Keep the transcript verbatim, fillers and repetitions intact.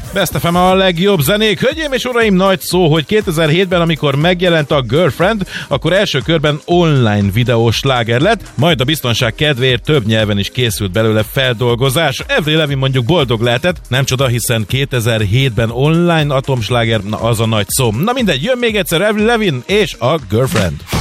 Best ef em a legjobb zenék. Hölgyeim és uraim, nagy szó, hogy kétezer-hétben, amikor megjelent a Girlfriend, akkor első körben online videós sláger lett, majd a biztonság kedvéért több nyelven is készült belőle feldolgozás. Avril Lavigne mondjuk boldog lehetett, nem csoda, hiszen kétezer-hétben online atomsláger, na az a nagy szó. Na mindegy, jön még egyszer Avril Lavigne és a Girlfriend.